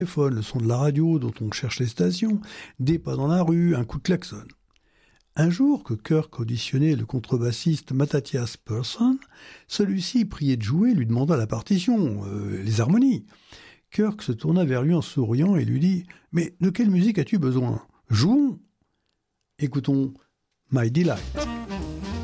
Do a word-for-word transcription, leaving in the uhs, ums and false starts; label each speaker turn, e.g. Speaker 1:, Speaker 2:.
Speaker 1: téléphone, le son de la radio dont on cherche les stations, des pas dans la rue, un coup de klaxon. Un jour que Kirk auditionnait le contrebassiste Matthias Persson, celui-ci, prié de jouer, lui demanda la partition, euh, les harmonies. Kirk se tourna vers lui en souriant et lui dit « Mais de quelle musique as-tu besoin ? Jouons !» Écoutons « My Delight ».